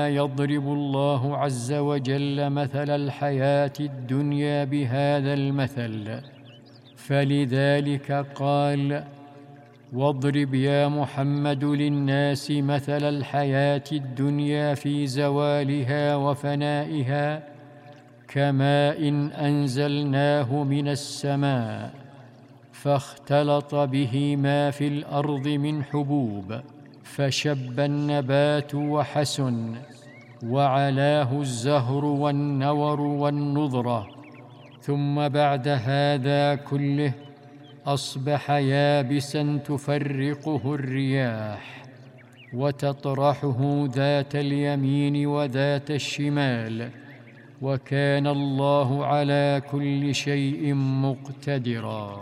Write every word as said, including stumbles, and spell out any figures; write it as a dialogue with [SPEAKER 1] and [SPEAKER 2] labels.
[SPEAKER 1] يضرب الله عز وجل مثل الحياة الدنيا بهذا المثل، فلذلك قال: واضرب يا محمد للناس مثل الحياة الدنيا في زوالها وفنائها كماء أنزلناه من السماء فاختلط به ما في الأرض من حبوب فشب النبات وحسن وعلاه الزهر والنور والنضرة، ثم بعد هذا كله أصبح يابسا تفرقه الرياح وتطرحه ذات اليمين وذات الشمال، وكان الله على كل شيء مقتدرا.